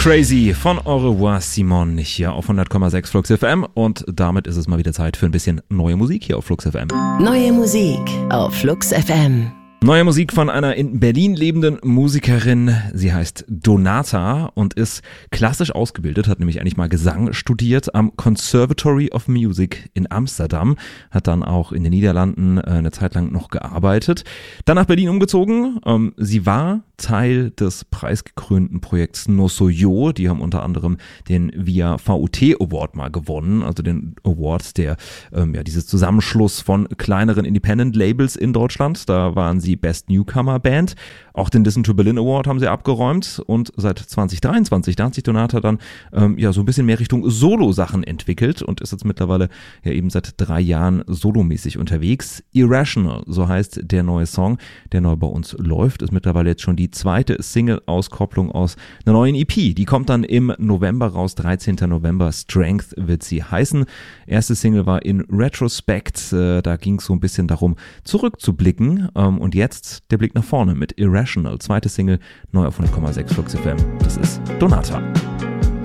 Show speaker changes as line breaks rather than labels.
Crazy von Au revoir Simon hier auf 100,6 Flux FM und damit ist es mal wieder Zeit für ein bisschen neue Musik hier auf Flux FM.
Neue Musik auf Flux FM.
Neue Musik von einer in Berlin lebenden Musikerin. Sie heißt Donata und ist klassisch ausgebildet, hat nämlich eigentlich mal Gesang studiert am Conservatory of Music in Amsterdam, hat dann auch in den Niederlanden eine Zeit lang noch gearbeitet, dann nach Berlin umgezogen. Sie war Teil des preisgekrönten Projekts No Soy Yo. Die haben unter anderem den VIA VUT Award mal gewonnen, also den Award, der dieses Zusammenschluss von kleineren Independent Labels in Deutschland. Da waren sie Best Newcomer Band. Auch den Listen to Berlin Award haben sie abgeräumt und seit 2023, da hat sich Donata dann so ein bisschen mehr Richtung Solo-Sachen entwickelt und ist jetzt mittlerweile ja eben seit 3 Jahren solomäßig unterwegs. Irrational, so heißt der neue Song, der neu bei uns läuft, ist mittlerweile jetzt schon die zweite Single-Auskopplung aus einer neuen EP. Die kommt dann im November raus, 13. November, Strength wird sie heißen. Erste Single war In Retrospect, da ging es so ein bisschen darum, zurückzublicken und jetzt der Blick nach vorne mit Irrational. Zweite Single, neu auf 100,6 Flux FM. Das ist Donata.